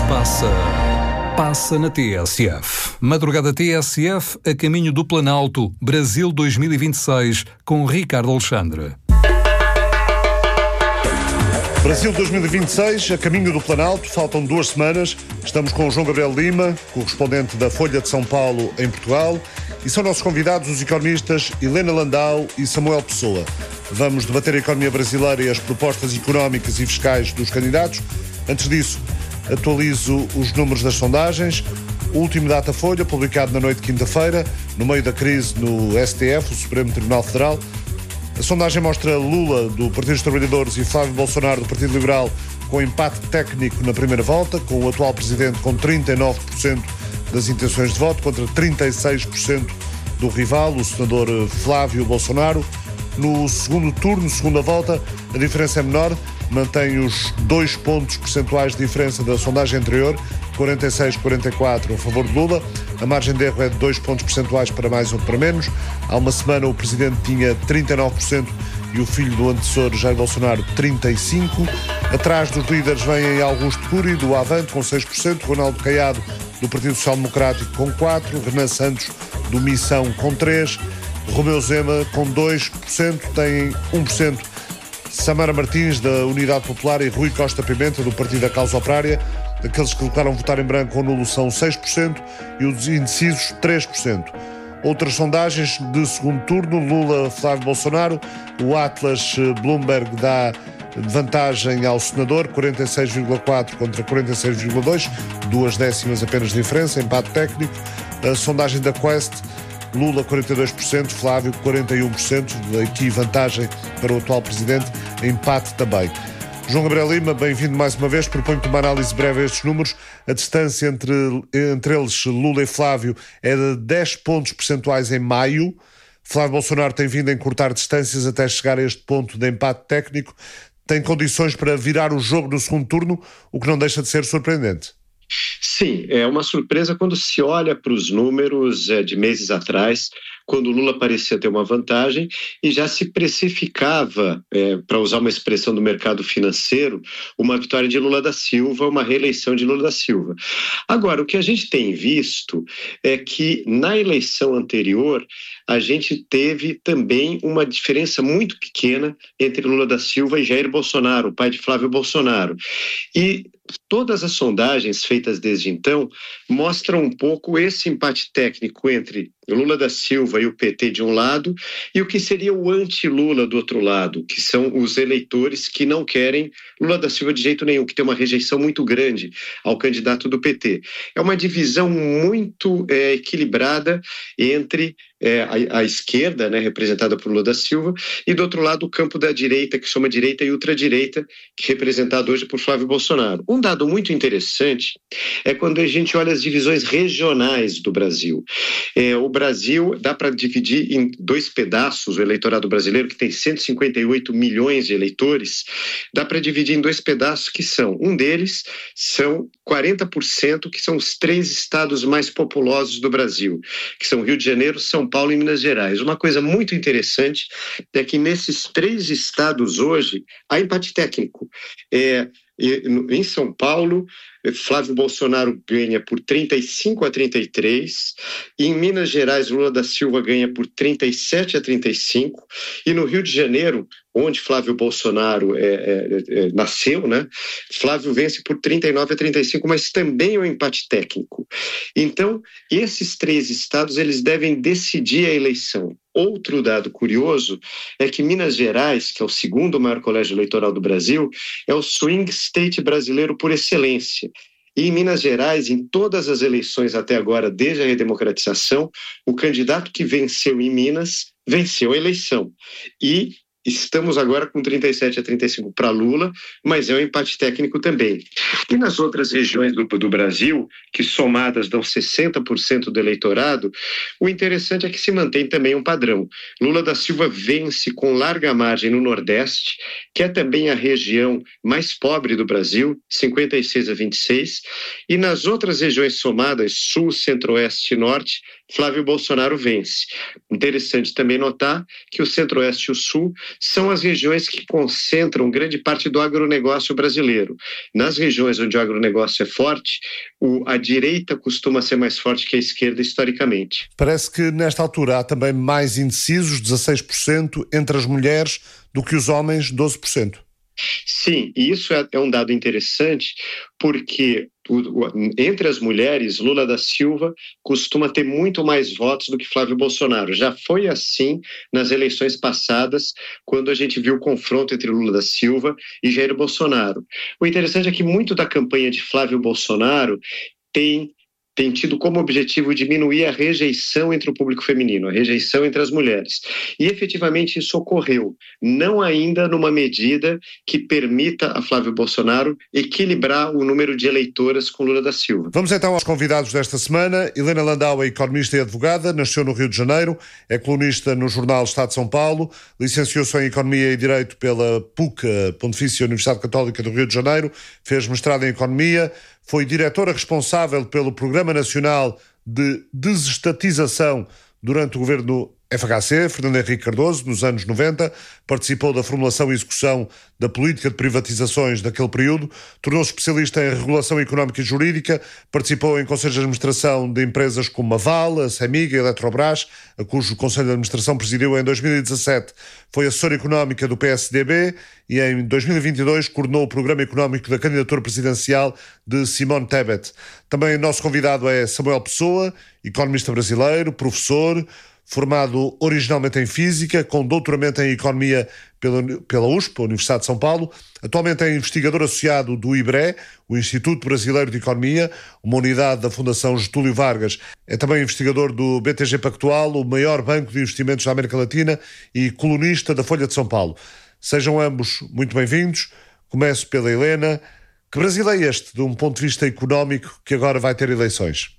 Passa na TSF. Madrugada TSF a caminho do Planalto, Brasil 2026, com Ricardo Alexandre. Brasil 2026, a caminho do Planalto, faltam 2 semanas. Estamos com o João Gabriel Lima, correspondente da Folha de São Paulo em Portugal, e são nossos convidados os economistas Helena Landau e Samuel Pessoa. Vamos debater a economia brasileira e as propostas económicas e fiscais dos candidatos. Antes disso, atualizo os números das sondagens. O último Datafolha, publicado na noite de quinta-feira, no meio da crise no STF, o Supremo Tribunal Federal. A sondagem mostra Lula, do Partido dos Trabalhadores, e Flávio Bolsonaro, do Partido Liberal, com empate técnico na primeira volta, com o atual presidente com 39% das intenções de voto, contra 36% do rival, o senador Flávio Bolsonaro. No segundo turno, segunda volta, a diferença é menor, mantém os 2 pontos percentuais de diferença da sondagem anterior, 46-44 a favor de Lula. A margem de erro é de 2 pontos percentuais para mais ou para menos. Há uma semana o presidente tinha 39% e o filho do antecessor, Jair Bolsonaro, 35%. Atrás dos líderes vêm Augusto Cury, do Avante, com 6%, Ronaldo Caiado, do Partido Social Democrático, com 4%, Renan Santos, do Missão, com 3%, Romeu Zema, com 2%, tem 1%. Samara Martins, da Unidade Popular, e Rui Costa Pimenta, do Partido da Causa Operária. Aqueles que declaram votar em branco ou nulo são 6% e os indecisos 3%. Outras sondagens de segundo turno: Lula, Flávio Bolsonaro. O Atlas Bloomberg dá vantagem ao senador, 46,4% contra 46,2%, 2 décimas apenas de diferença, empate técnico. A sondagem da Quest: Lula 42%, Flávio 41%, aqui vantagem para o atual presidente, empate também. João Gabriel Lima, bem-vindo mais uma vez. Proponho-te uma análise breve a estes números. A distância entre eles, Lula e Flávio, é de 10 pontos percentuais em maio. Flávio Bolsonaro tem vindo a encurtar distâncias até chegar a este ponto de empate técnico. Tem condições para virar o jogo no segundo turno, o que não deixa de ser surpreendente. Sim, é uma surpresa quando se olha para os números de meses atrás, quando o Lula parecia ter uma vantagem e já se precificava, para usar uma expressão do mercado financeiro, uma vitória de Lula da Silva, uma reeleição de Lula da Silva. Agora, o que a gente tem visto é que na eleição anterior a gente teve também uma diferença muito pequena entre Lula da Silva e Jair Bolsonaro, o pai de Flávio Bolsonaro. E todas as sondagens feitas desde então mostram um pouco esse empate técnico entre Lula da Silva e o PT de um lado e o que seria o anti-Lula do outro lado, que são os eleitores que não querem Lula da Silva de jeito nenhum, que tem uma rejeição muito grande ao candidato do PT. É uma divisão muito equilibrada entre a esquerda, né, representada por Lula da Silva, e do outro lado o campo da direita, que soma direita e ultradireita, que é representado hoje por Flávio Bolsonaro. Um dado muito interessante é quando a gente olha as divisões regionais do Brasil. O Brasil dá para dividir em 2 pedaços, o eleitorado brasileiro, que tem 158 milhões de eleitores, dá para dividir em 2 pedaços que são, um deles são 40%, que são os 3 estados mais populosos do Brasil, que são Rio de Janeiro, São Paulo e Minas Gerais. Uma coisa muito interessante é que nesses 3 estados hoje há empate técnico. Em São Paulo, Flávio Bolsonaro ganha por 35-33, em Minas Gerais, Lula da Silva ganha por 37-35, e no Rio de Janeiro, onde Flávio Bolsonaro nasceu, né? Flávio vence por 39-35, mas também é um empate técnico. Então, esses 3 estados, eles devem decidir a eleição. Outro dado curioso é que Minas Gerais, que é o segundo maior colégio eleitoral do Brasil, é o swing state brasileiro por excelência. E em Minas Gerais, em todas as eleições até agora, desde a redemocratização, o candidato que venceu em Minas venceu a eleição. E estamos agora com 37-35 para Lula, mas é um empate técnico também. E nas outras regiões do Brasil, que somadas dão 60% do eleitorado, o interessante é que se mantém também um padrão. Lula da Silva vence com larga margem no Nordeste, que é também a região mais pobre do Brasil, 56-26, e nas outras regiões somadas, Sul, Centro-Oeste e Norte, Flávio Bolsonaro vence. Interessante também notar que o Centro-Oeste e o Sul são as regiões que concentram grande parte do agronegócio brasileiro. Nas regiões onde o agronegócio é forte, a direita costuma ser mais forte que a esquerda historicamente. Parece que nesta altura há também mais indecisos, 16%, entre as mulheres do que os homens, 12%. Sim, e isso é um dado interessante porque entre as mulheres, Lula da Silva costuma ter muito mais votos do que Flávio Bolsonaro. Já foi assim nas eleições passadas, quando a gente viu o confronto entre Lula da Silva e Jair Bolsonaro. O interessante é que muito da campanha de Flávio Bolsonaro tem tido como objetivo diminuir a rejeição entre o público feminino, a rejeição entre as mulheres. E efetivamente isso ocorreu, não ainda numa medida que permita a Flávio Bolsonaro equilibrar o número de eleitoras com Lula da Silva. Vamos então aos convidados desta semana. Helena Landau é economista e advogada, nasceu no Rio de Janeiro, é colunista no jornal Estado de São Paulo, licenciou-se em Economia e Direito pela PUC, Pontifícia Universidade Católica do Rio de Janeiro, fez mestrado em Economia, foi diretora responsável pelo Programa Nacional de Desestatização durante o governo FHC, Fernando Henrique Cardoso, nos anos 90, participou da formulação e execução da política de privatizações daquele período, tornou-se especialista em regulação económica e jurídica, participou em conselhos de administração de empresas como a Vale, a Semig e a Eletrobras, a cujo conselho de administração presidiu em 2017. Foi assessora económica do PSDB e em 2022 coordenou o programa económico da candidatura presidencial de Simone Tebet. Também nosso convidado é Samuel Pessoa, economista brasileiro, professor, formado originalmente em Física, com doutoramento em Economia pela USP, a Universidade de São Paulo. Atualmente é investigador associado do IBRE, o Instituto Brasileiro de Economia, uma unidade da Fundação Getúlio Vargas. É também investigador do BTG Pactual, o maior banco de investimentos da América Latina, e colunista da Folha de São Paulo. Sejam ambos muito bem-vindos. Começo pela Helena. Que Brasil é este, de um ponto de vista económico, que agora vai ter eleições?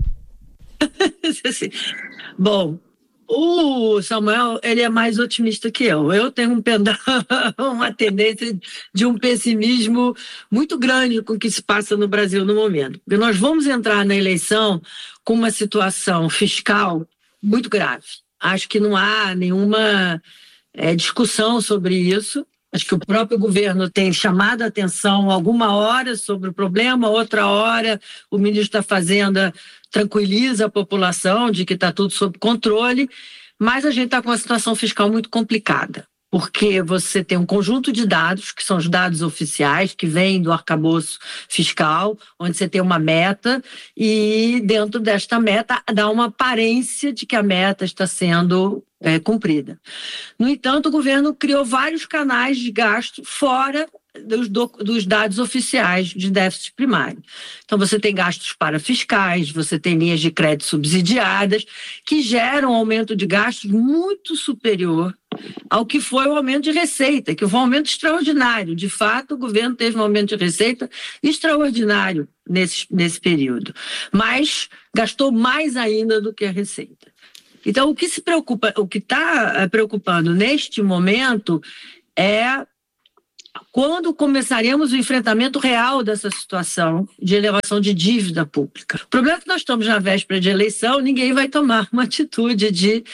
Bom, o Samuel, ele é mais otimista que eu. Eu tenho uma tendência de um pessimismo muito grande com o que se passa no Brasil no momento. Porque nós vamos entrar na eleição com uma situação fiscal muito grave. Acho que não há nenhuma discussão sobre isso. Acho que o próprio governo tem chamado a atenção alguma hora sobre o problema, outra hora o ministro da Fazenda tranquiliza a população de que está tudo sob controle, mas a gente está com uma situação fiscal muito complicada, porque você tem um conjunto de dados, que são os dados oficiais, que vêm do arcabouço fiscal, onde você tem uma meta, e dentro desta meta dá uma aparência de que a meta está sendo cumprida. No entanto, o governo criou vários canais de gasto fora dos dados oficiais de déficit primário. Então, você tem gastos parafiscais, você tem linhas de crédito subsidiadas, que geram um aumento de gastos muito superior ao que foi o aumento de receita, que foi um aumento extraordinário. De fato, o governo teve um aumento de receita extraordinário nesse período, mas gastou mais ainda do que a receita. Então, o que está preocupando neste momento é quando começaremos o enfrentamento real dessa situação de elevação de dívida pública. O problema é que nós estamos na véspera de eleição, ninguém vai tomar uma atitude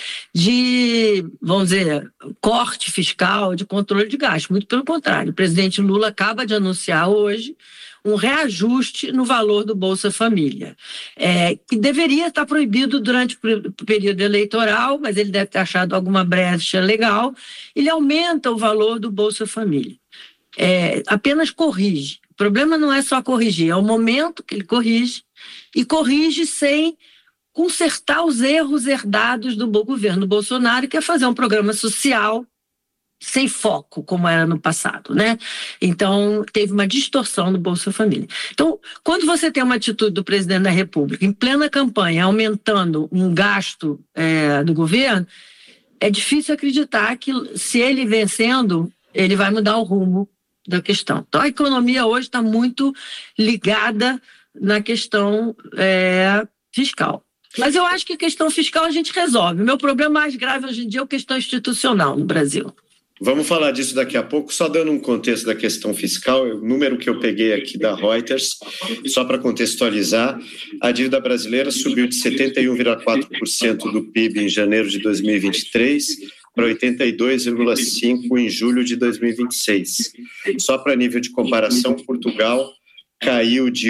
de, vamos dizer, corte fiscal, de controle de gastos. Muito pelo contrário, o presidente Lula acaba de anunciar hoje um reajuste no valor do Bolsa Família, que deveria estar proibido durante o período eleitoral, mas ele deve ter achado alguma brecha legal. Ele aumenta o valor do Bolsa Família. Apenas corrige. O problema não é só corrigir, é o momento que ele corrige, e corrige sem consertar os erros herdados do governo Bolsonaro, que é fazer um programa social sem foco, como era no passado, né? Então, teve uma distorção do Bolsa Família. Então, quando você tem uma atitude do presidente da República, em plena campanha, aumentando um gasto do governo, é difícil acreditar que, se ele vencendo, ele vai mudar o rumo da questão. Então, a economia hoje está muito ligada na questão fiscal. Mas eu acho que a questão fiscal a gente resolve. O meu problema mais grave hoje em dia é a questão institucional no Brasil. Vamos falar disso daqui a pouco, só dando um contexto da questão fiscal. O número que eu peguei aqui da Reuters, só para contextualizar, a dívida brasileira subiu de 71,4% do PIB em janeiro de 2023 para 82,5% em julho de 2026. Só para nível de comparação, Portugal caiu de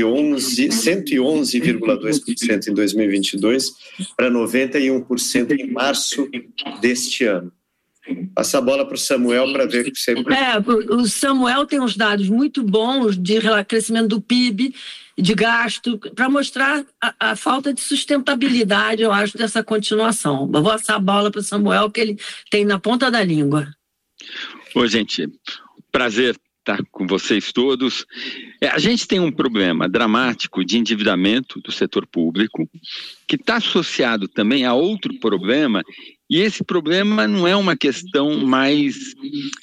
111,2% em 2022 para 91% em março deste ano. Passa a bola para o Samuel para ver o que você... O Samuel tem uns dados muito bons de crescimento do PIB, de gasto, para mostrar a falta de sustentabilidade, eu acho, dessa continuação. Eu vou passar a bola para o Samuel, que ele tem na ponta da língua. Oi, gente. Prazer estar com vocês todos. A gente tem um problema dramático de endividamento do setor público, que está associado também a outro problema. E esse problema não é uma questão mais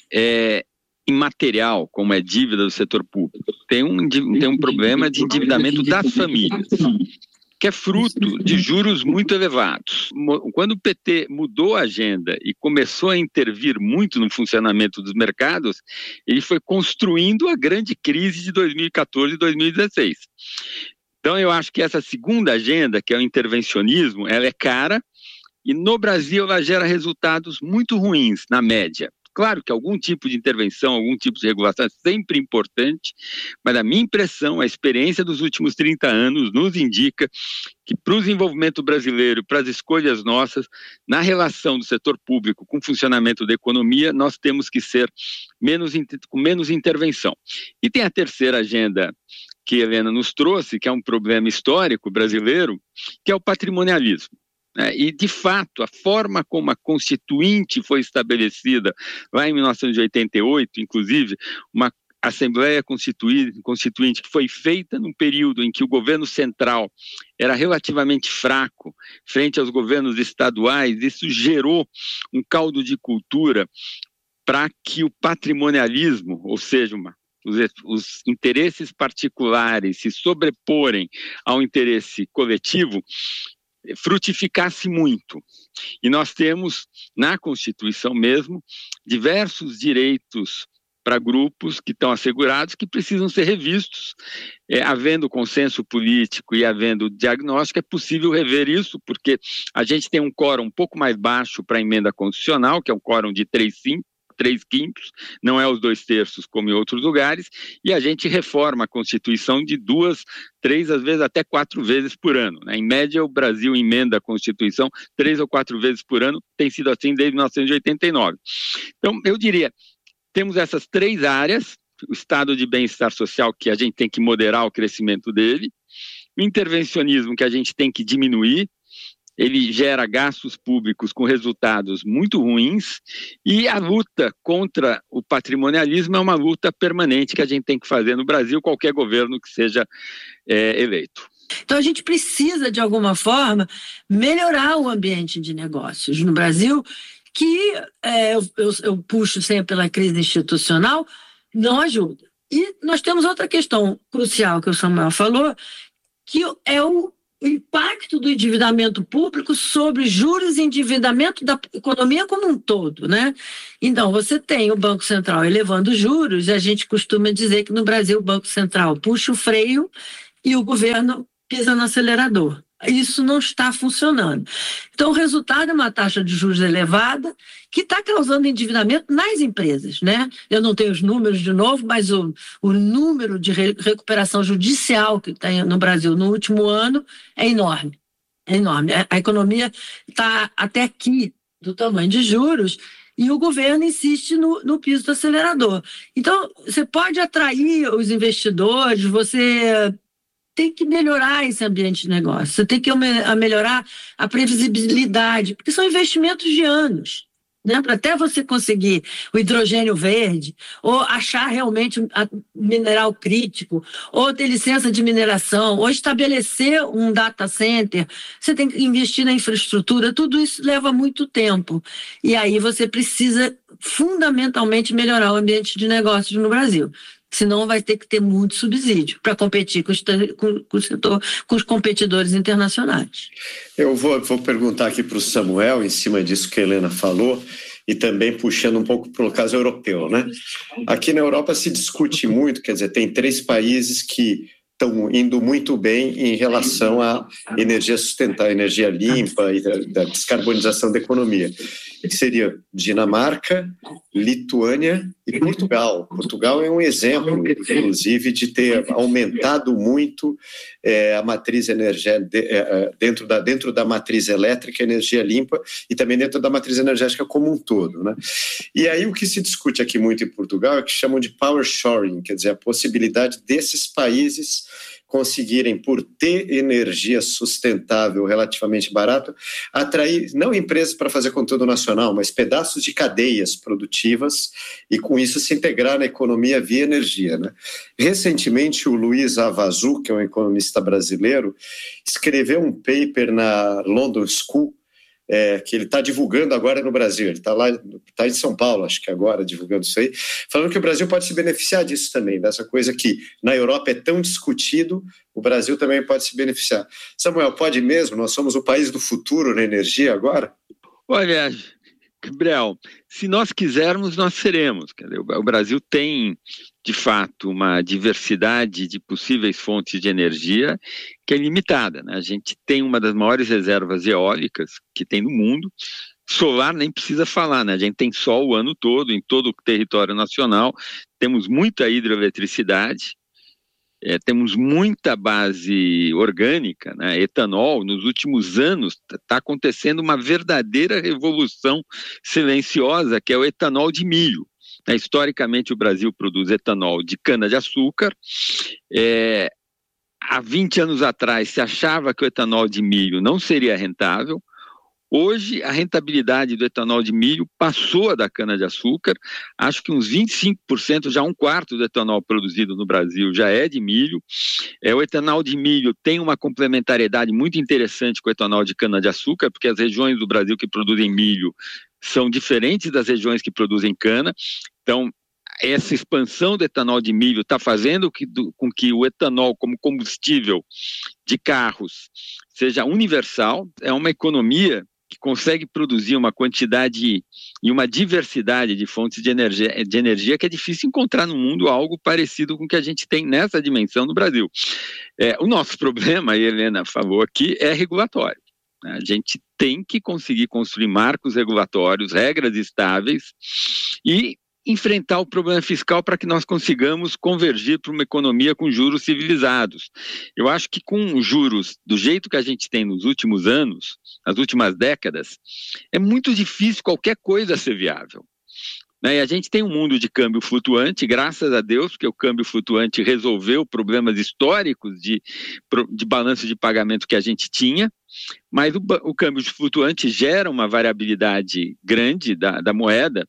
imaterial, como é dívida do setor público. Tem um problema de endividamento das famílias, que é fruto de juros muito elevados. Quando o PT mudou a agenda e começou a intervir muito no funcionamento dos mercados, ele foi construindo a grande crise de 2014 e 2016. Então, eu acho que essa segunda agenda, que é o intervencionismo, ela é cara, e no Brasil ela gera resultados muito ruins, na média. Claro que algum tipo de intervenção, algum tipo de regulação é sempre importante, mas a minha impressão, a experiência dos últimos 30 anos nos indica que para o desenvolvimento brasileiro, para as escolhas nossas, na relação do setor público com o funcionamento da economia, nós temos que ser com menos intervenção. E tem a terceira agenda que a Helena nos trouxe, que é um problema histórico brasileiro, que é o patrimonialismo. E, de fato, a forma como a Constituinte foi estabelecida lá em 1988, inclusive, uma Assembleia Constituinte que foi feita num período em que o governo central era relativamente fraco frente aos governos estaduais, isso gerou um caldo de cultura para que o patrimonialismo, ou seja, os interesses particulares se sobreporem ao interesse coletivo, frutificasse muito. E nós temos, na Constituição mesmo, diversos direitos para grupos que estão assegurados que precisam ser revistos. Havendo consenso político e havendo diagnóstico, é possível rever isso, porque a gente tem um quórum um pouco mais baixo para a emenda constitucional, que é um quórum de 3/5, 3/5, não é os 2/3 como em outros lugares, e a gente reforma a Constituição de 2, 3, às vezes até 4 vezes por ano. Em média, o Brasil emenda a Constituição 3 ou 4 vezes por ano, tem sido assim desde 1989. Então, eu diria, temos essas 3 áreas: o estado de bem-estar social, que a gente tem que moderar o crescimento dele, o intervencionismo, que a gente tem que diminuir, ele gera gastos públicos com resultados muito ruins, e a luta contra o patrimonialismo é uma luta permanente que a gente tem que fazer no Brasil, qualquer governo que seja eleito. Então a gente precisa, de alguma forma, melhorar o ambiente de negócios no Brasil, que eu puxo sempre pela crise institucional, não ajuda. E nós temos outra questão crucial que o Samuel falou, que é o impacto do endividamento público sobre juros e endividamento da economia como um todo, né? Então, você tem o Banco Central elevando juros, e a gente costuma dizer que no Brasil o Banco Central puxa o freio e o governo pisa no acelerador. Isso não está funcionando. Então, o resultado é uma taxa de juros elevada que está causando endividamento nas empresas, né? Eu não tenho os números de novo, mas o número de recuperação judicial que tem no Brasil no último ano é enorme. É enorme. A economia está até aqui do tamanho de juros e o governo insiste no piso do acelerador. Então, você pode atrair os investidores, você tem que melhorar esse ambiente de negócio, você tem que melhorar a previsibilidade, porque são investimentos de anos, né? Para até você conseguir o hidrogênio verde, ou achar realmente mineral crítico, ou ter licença de mineração, ou estabelecer um data center, você tem que investir na infraestrutura, tudo isso leva muito tempo. E aí você precisa fundamentalmente melhorar o ambiente de negócios no Brasil. Senão vai ter que ter muito subsídio para competir com o setor, com os competidores internacionais. Eu vou perguntar aqui para o Samuel, em cima disso que a Helena falou. e também puxando um pouco para o caso europeu, né? Aqui na Europa se discute muito, quer dizer, tem 3 países que estão indo muito bem em relação à energia sustentável, energia limpa e da descarbonização da economia. Que seria Dinamarca, Lituânia e Portugal. Portugal é um exemplo, inclusive, de ter aumentado muito a matriz energética dentro da matriz elétrica, energia limpa, e também dentro da matriz energética como um todo, né? E aí o que se discute aqui muito em Portugal é o que chamam de power shoring, quer dizer, a possibilidade desses países conseguirem, por ter energia sustentável relativamente barato, atrair não empresas para fazer conteúdo nacional, mas pedaços de cadeias produtivas e com isso se integrar na economia via energia, né? Recentemente o Luiz Havazu, que é um economista brasileiro, escreveu um paper na London School, que ele está divulgando agora no Brasil, ele está em São Paulo, acho que agora, divulgando isso aí, falando que o Brasil pode se beneficiar disso também, dessa coisa que na Europa é tão discutido, o Brasil também pode se beneficiar. Samuel, pode mesmo? Nós somos o país do futuro na energia agora? Olha, Gabriel, se nós quisermos, nós seremos. Quer dizer, o Brasil tem, de fato, uma diversidade de possíveis fontes de energia que é limitada, né? A gente tem uma das maiores reservas eólicas que tem no mundo. Solar nem precisa falar, né? A gente tem sol o ano todo, em todo o território nacional. Temos muita hidroeletricidade. Temos muita base orgânica, né? Etanol. Nos últimos anos está acontecendo uma verdadeira revolução silenciosa, que é o etanol de milho. Historicamente, o Brasil produz etanol de cana-de-açúcar. Há 20 anos atrás, se achava que o etanol de milho não seria rentável. Hoje, a rentabilidade do etanol de milho passou a da cana-de-açúcar. Acho que uns 25%, já 1/4 do etanol produzido no Brasil já é de milho. O etanol de milho tem uma complementariedade muito interessante com o etanol de cana-de-açúcar, porque as regiões do Brasil que produzem milho são diferentes das regiões que produzem cana. Então, essa expansão do etanol de milho está fazendo com que o etanol como combustível de carros seja universal. É uma economia que consegue produzir uma quantidade e uma diversidade de fontes de energia que é difícil encontrar no mundo algo parecido com o que a gente tem nessa dimensão no Brasil. O nosso problema, e a Helena falou aqui, é regulatório. A gente tem que conseguir construir marcos regulatórios, regras estáveis e enfrentar o problema fiscal para que nós consigamos convergir para uma economia com juros civilizados. Eu acho que com juros do jeito que a gente tem nos últimos anos, nas últimas décadas, é muito difícil qualquer coisa ser viável. E a gente tem um mundo de câmbio flutuante, graças a Deus, porque o câmbio flutuante resolveu problemas históricos de balanço de pagamento que a gente tinha, mas o câmbio flutuante gera uma variabilidade grande da moeda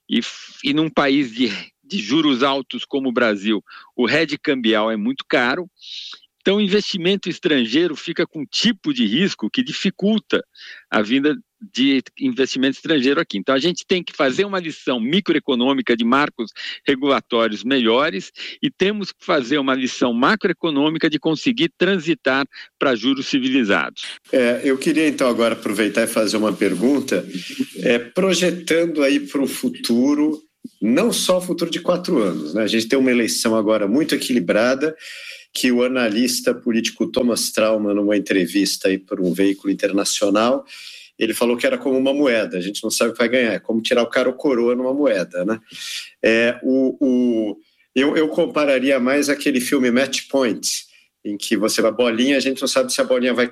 e num país de juros altos como o Brasil, o hedge cambial é muito caro. Então, o investimento estrangeiro fica com um tipo de risco que dificulta a vinda de investimento estrangeiro aqui. Então, a gente tem que fazer uma lição microeconômica de marcos regulatórios melhores e temos que fazer uma lição macroeconômica de conseguir transitar para juros civilizados. Eu queria, então, agora aproveitar e fazer uma pergunta, projetando aí para o futuro, não só o futuro de 4 anos, né? A gente tem uma eleição agora muito equilibrada, que o analista político Thomas Trauman, numa entrevista aí para um veículo internacional, ele falou que era como uma moeda, a gente não sabe o que vai ganhar, é como tirar o cara ou coroa numa moeda, né? Eu compararia mais aquele filme Match Point, em que você vai bolinha, a gente não sabe se a bolinha vai